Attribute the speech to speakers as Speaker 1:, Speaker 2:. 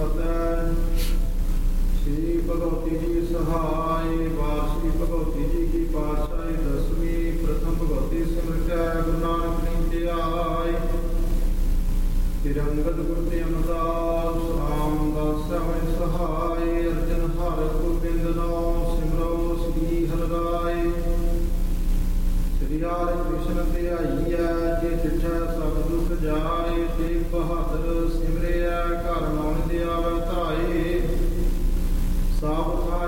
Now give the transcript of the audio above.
Speaker 1: ਫਤਿਹ। ਸ਼੍ਰੀ ਭਗਵਤੀ ਜੀ ਸਹਾਇ। ਵਾਰ ਸ਼੍ਰੀ ਭਗਵਤੀ ਜੀ ਕੀ ਪਾਤਸ਼ਾਹੀ ਦਸਵੀਂ। ਪ੍ਰਥਮ ਭਗਵਤੀ ਸਿਮਰਤਿ ਗੁਰੂ ਨਾਨਕ ਨੀਚੇ ਆਏ। ਤਿਰੰਗਤ ਗੁਰ ਤੇ ਅਮਰਦਾਸ